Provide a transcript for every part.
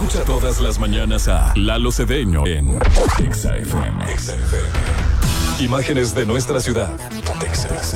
Escucha todas las mañanas a Lalo Cedeño en Exa FM. Imágenes de nuestra ciudad. Texas.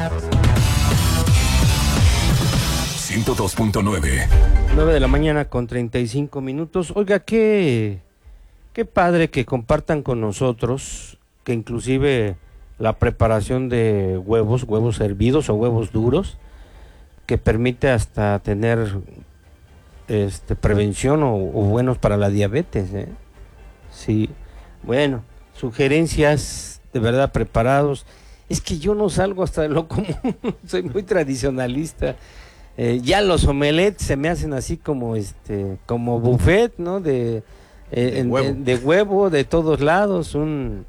102.9. 9 de la mañana con 35 minutos. Oiga, qué padre que compartan con nosotros que inclusive la preparación de huevos hervidos o huevos duros, que permite hasta tener prevención o buenos para la diabetes, ¿eh? Sí, bueno, sugerencias de verdad preparados. Es que yo no salgo hasta de lo común, soy muy tradicionalista. Ya los omelets se me hacen así como como buffet, ¿no? De huevo de todos lados,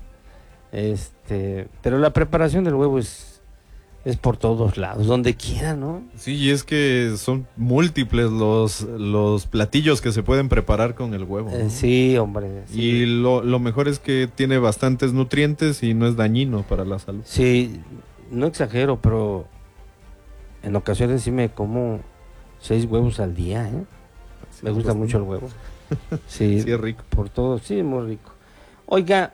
pero la preparación del huevo es por todos lados, donde quiera, ¿no? Sí, y es que son múltiples los platillos que se pueden preparar con el huevo, ¿no? Sí, hombre. Sí. Y lo mejor es que tiene bastantes nutrientes y no es dañino para la salud. Sí, no exagero, pero en ocasiones sí me como 6 huevos al día, ¿eh? Sí, me gusta mucho el huevo. Sí, sí, es rico. Por todo, sí, es muy rico. Oiga,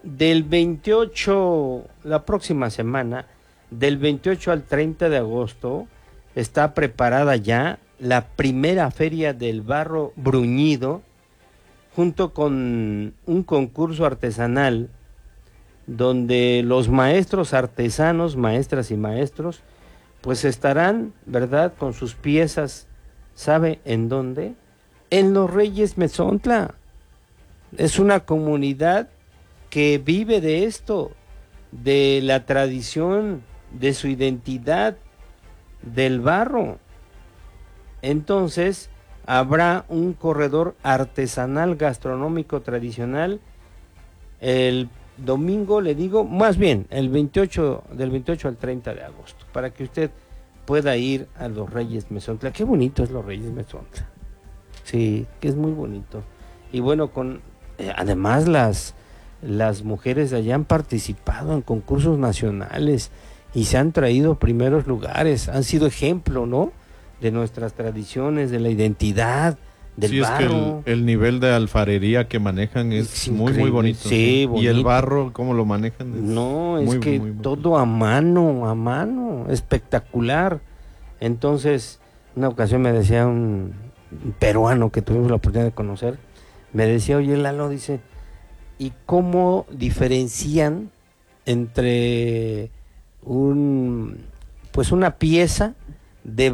la próxima semana, del 28 al 30 de agosto, está preparada ya la primera feria del barro bruñido, junto con un concurso artesanal, donde los maestros artesanos, maestras y maestros, pues estarán, ¿verdad?, con sus piezas. ¿Sabe en dónde? En Los Reyes Mezontla. Es una comunidad que vive de esto, de la tradición, de su identidad, del barro. Entonces, habrá un corredor artesanal gastronómico tradicional el domingo, le digo, más bien, del 28 al 30 de agosto, para que usted pueda ir a Los Reyes Mezontla. Qué bonito es Los Reyes Mezontla. Sí, que es muy bonito. Y bueno, además las mujeres de allá han participado en concursos nacionales y se han traído primeros lugares, han sido ejemplo, ¿no?, de nuestras tradiciones, de la identidad, del barro. Es que el nivel de alfarería que manejan es muy, muy bonito. Sí, bonito. Y el barro, ¿cómo lo manejan? No, es que todo a mano, espectacular. Entonces, una ocasión me decía un peruano que tuvimos la oportunidad de conocer, me decía, oye, Lalo, dice, ¿y cómo diferencian entre una pieza de